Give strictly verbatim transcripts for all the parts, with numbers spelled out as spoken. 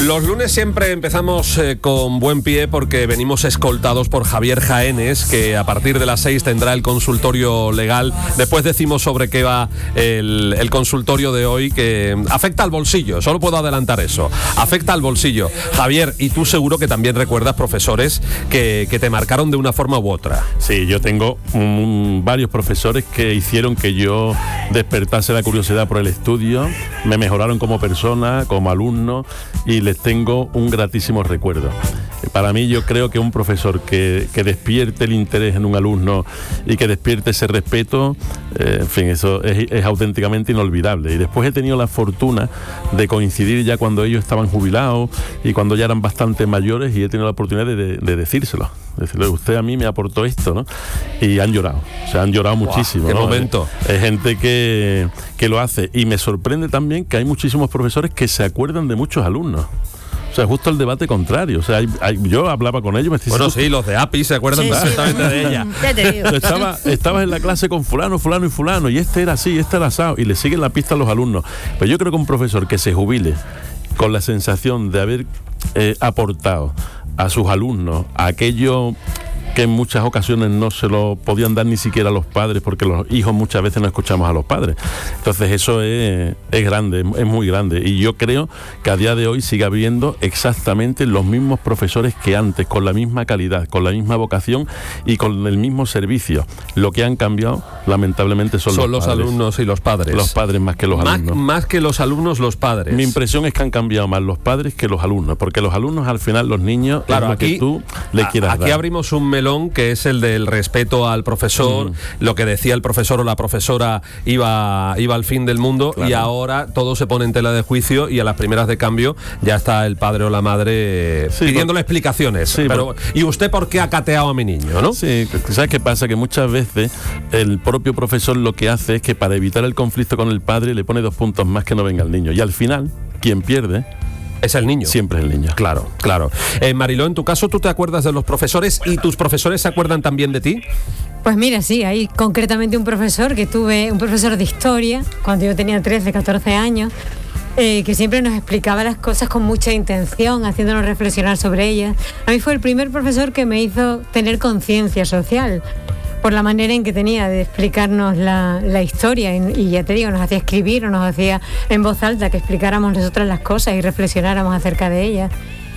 Los lunes siempre empezamos eh, con buen pie porque venimos escoltados por Javier Jaénes, que a partir de las seis tendrá el consultorio legal. Después decimos sobre qué va el, el consultorio de hoy, que afecta al bolsillo, solo puedo adelantar eso, afecta al bolsillo. Javier, y tú seguro que también recuerdas profesores que, que te marcaron de una forma u otra. Sí, yo tengo un, varios profesores que hicieron que yo despertase la curiosidad por el estudio, me mejoraron como persona, como alumno, y les tengo un gratísimo recuerdo. Para mí, yo creo que un profesor que, que despierte el interés en un alumno y que despierte ese respeto, eh, en fin, eso es, es auténticamente inolvidable. Y después he tenido la fortuna de coincidir ya cuando ellos estaban jubilados y cuando ya eran bastante mayores, y he tenido la oportunidad de, de, de decírselo. Decirle, usted a mí me aportó esto, ¿no? Y han llorado, o sea, han llorado wow, muchísimo. ¡Qué ¿no? momento! Es, es gente que, que lo hace. Y me sorprende también que hay muchísimos profesores que se acuerdan de muchos alumnos. O sea, justo el debate contrario. O sea, hay, hay, yo hablaba con ellos. Me estoy bueno, diciendo, sí, los de A P I se acuerdan sí, perfectamente sí. de ella. Ya te digo. Estaba, estabas en la clase con fulano, fulano y fulano, y este era así, este era asado, y le siguen la pista a los alumnos. Pues yo creo que un profesor que se jubile con la sensación de haber eh, aportado a sus alumnos aquello que en muchas ocasiones no se lo podían dar ni siquiera a los padres, porque los hijos muchas veces no escuchamos a los padres. Entonces eso es, es grande, es muy grande. Y yo creo que a día de hoy sigue habiendo exactamente los mismos profesores que antes, con la misma calidad, con la misma vocación y con el mismo servicio. Lo que han cambiado, lamentablemente, son, son los, los alumnos y los padres. Los padres más que los más, alumnos. Más que los alumnos, los padres. Mi impresión es que han cambiado más los padres que los alumnos, porque los alumnos, al final, los niños, claro, es lo aquí, que tú le quieras aquí dar. abrimos un melón que es el del respeto al profesor, mm. lo que decía el profesor o la profesora iba, iba al fin del mundo, claro. Y ahora todo se pone en tela de juicio y a las primeras de cambio ya está el padre o la madre sí, pidiéndole por... explicaciones. Sí, pero, por... ¿y usted por qué ha cateado a mi niño, no? Sí, ¿sabes qué pasa? Que muchas veces el propio profesor lo que hace es que para evitar el conflicto con el padre le pone dos puntos más que no venga el niño, y al final, quien pierde es el niño. Siempre es el niño. Claro, claro. Eh, Mariló, en tu caso, ¿tú te acuerdas de los profesores y tus profesores se acuerdan también de ti? Pues mira, sí, hay concretamente un profesor que tuve, un profesor de historia, cuando yo tenía trece, catorce años, eh, que siempre nos explicaba las cosas con mucha intención, haciéndonos reflexionar sobre ellas. A mí fue el primer profesor que me hizo tener conciencia social, por la manera en que tenía de explicarnos la, la historia, y, y ya te digo, nos hacía escribir o nos hacía en voz alta que explicáramos nosotras las cosas y reflexionáramos acerca de ellas.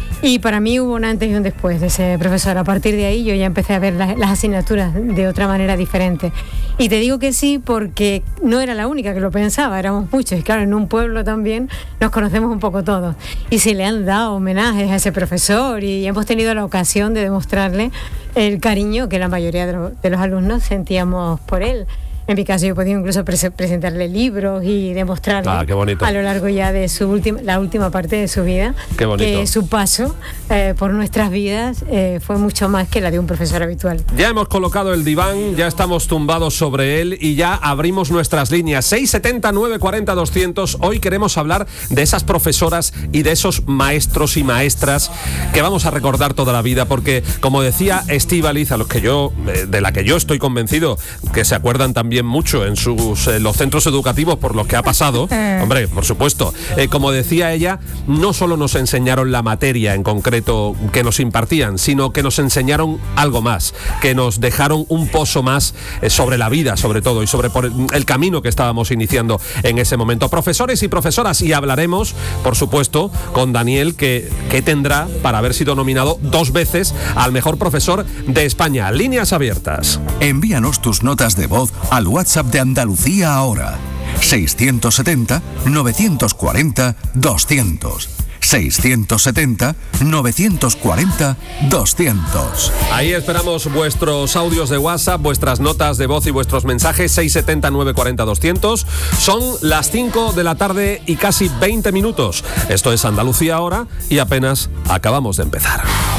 Y para mí hubo un antes y un después de ese profesor. A partir de ahí yo ya empecé a ver las, las asignaturas de otra manera diferente. Y te digo que sí porque no era la única que lo pensaba, éramos muchos. Y claro, en un pueblo también nos conocemos un poco todos. Y se le han dado homenajes a ese profesor y hemos tenido la ocasión de demostrarle el cariño que la mayoría de, lo, de los alumnos sentíamos por él. En mi caso yo he podido incluso pre- presentarle libros y demostrarle ah, qué bonito. A lo largo ya de su última, la última parte de su vida, qué bonito. Que su paso eh, por nuestras vidas eh, fue mucho más que la de un profesor habitual. Ya hemos colocado el diván, ya estamos tumbados sobre él y ya abrimos nuestras líneas. seis setenta, nueve cuarenta, doscientos. Hoy queremos hablar de esas profesoras y de esos maestros y maestras que vamos a recordar toda la vida, porque como decía Estíbaliz, a los que yo, de la que yo estoy convencido que se acuerdan también mucho en sus eh, los centros educativos por los que ha pasado, hombre, por supuesto, eh, como decía ella, no solo nos enseñaron la materia en concreto que nos impartían, sino que nos enseñaron algo más, que nos dejaron un pozo más eh, sobre la vida, sobre todo, y sobre por el, el camino que estábamos iniciando en ese momento. Profesores y profesoras, y hablaremos, por supuesto, con Daniel, que, que tendrá para haber sido nominado dos veces al mejor profesor de España. Líneas abiertas. Envíanos tus notas de voz al WhatsApp de Andalucía ahora. seiscientos setenta, novecientos cuarenta, doscientos. seiscientos setenta, novecientos cuarenta, doscientos. Ahí esperamos vuestros audios de WhatsApp, vuestras notas de voz y vuestros mensajes. seis setenta, nueve cuarenta, doscientos. Son las cinco de la tarde y casi veinte minutos. Esto es Andalucía ahora y apenas acabamos de empezar.